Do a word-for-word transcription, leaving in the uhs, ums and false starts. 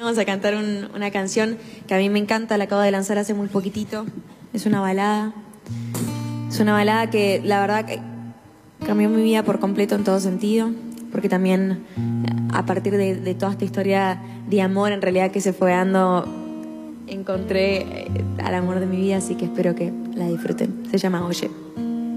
Vamos a cantar un- una canción que a mí me encanta, la acabo de lanzar hace muy poquitito. Es una balada. Es una balada que la verdad que cambió mi vida por completo en todo sentido, porque también a partir de, de toda esta historia de amor en realidad que se fue dando, encontré eh, al amor de mi vida, así que espero que la disfruten. Se llama Oye.